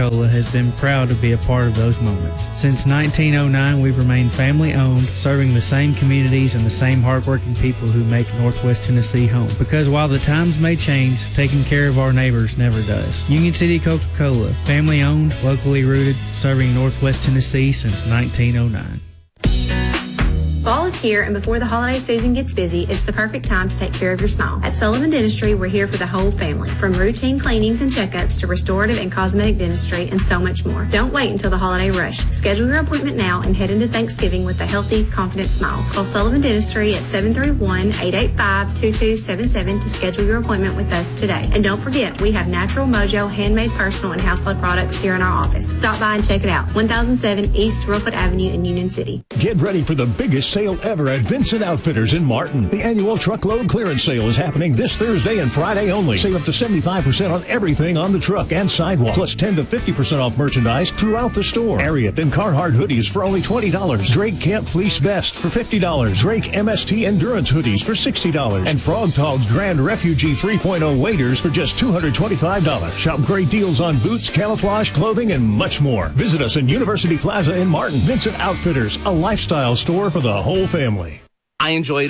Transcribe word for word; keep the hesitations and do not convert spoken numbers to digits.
Coca-Cola has been proud to be a part of those moments. Since nineteen oh nine, we've remained family-owned, serving the same communities and the same hardworking people who make Northwest Tennessee home. Because while the times may change, taking care of our neighbors never does. Union City Coca-Cola, family-owned, locally rooted, serving Northwest Tennessee since nineteen oh nine. Fall is here, and before the holiday season gets busy, it's the perfect time to take care of your smile. At Sullivan Dentistry, we're here for the whole family, from routine cleanings and checkups to restorative and cosmetic dentistry and so much more. Don't wait until the holiday rush. Schedule your appointment now and head into Thanksgiving with a healthy, confident smile. Call Sullivan Dentistry at seven three one, eight eight five, two two seven seven to schedule your appointment with us today. And don't forget, we have Natural Mojo handmade personal and household products here in our office. Stop by and check it out. one thousand seven East Rosewood Avenue in Union City. Get ready for the biggest sale ever at Vincent Outfitters in Martin. The annual truckload clearance sale is happening this Thursday and Friday only. Save up to seventy-five percent on everything on the truck and sidewalk, plus ten to fifty percent off merchandise throughout the store. Ariat and Carhartt hoodies for only twenty dollars. Drake Camp Fleece Vest for fifty dollars. Drake M S T Endurance hoodies for sixty dollars. And Frog Tog's Grand Refugee three point oh waders for just two hundred twenty-five dollars. Shop great deals on boots, camouflage, clothing, and much more. Visit us in University Plaza in Martin. Vincent Outfitters, a lifestyle store for the whole family. I enjoyed